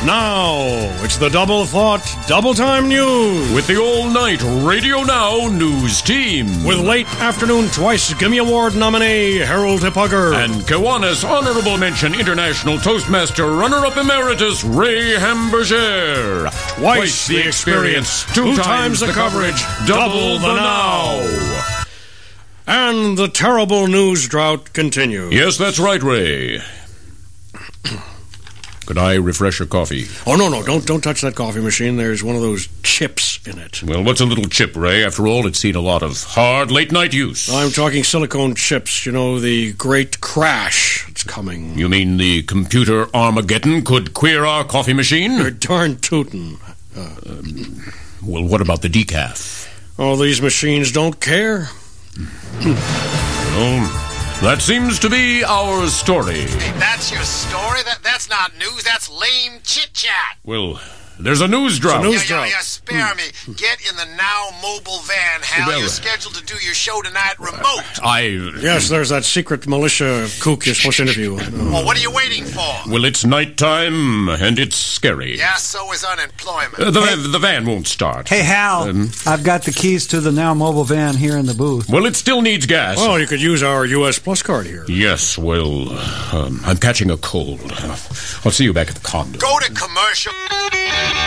Now, it's the Double Thought, Double Time News. With the all-night Radio Now news team. With late afternoon twice Gimme Award nominee Harold Hipugger. And Kiwanis Honorable Mention International Toastmaster Runner-Up Emeritus Ray Hamburger. Twice the experience, two times the coverage, double the now. And the terrible news drought continues. Yes, that's right, Ray. Could I refresh your coffee? Oh, no, don't touch that coffee machine. There's one of those chips in it. Well, what's a little chip, Ray? After all, it's seen a lot of hard late-night use. I'm talking silicone chips. You know, the great crash that's coming. You mean the computer Armageddon could queer our coffee machine? They're darn tootin'. Well, what about the decaf? Oh, these machines don't care. Well, that seems to be our story. Hey, that's your story? That's not news. That's lame chit-chat. Well, there's a news drought. Yeah, spare me. Get in the Now mobile van, Hal. Well, You're scheduled to do your show tonight remote. Yes, there's that secret militia kook you're supposed to interview. Well, what are you waiting for? Well, it's nighttime, and it's scary. Yeah, so is unemployment. The van won't start. Hey, Hal, I've got the keys to the Now mobile van here in the booth. Well, it still needs gas. Well, you could use our U.S. Plus card here. Yes, well, I'm catching a cold. I'll see you back at the condo. Go to commercial.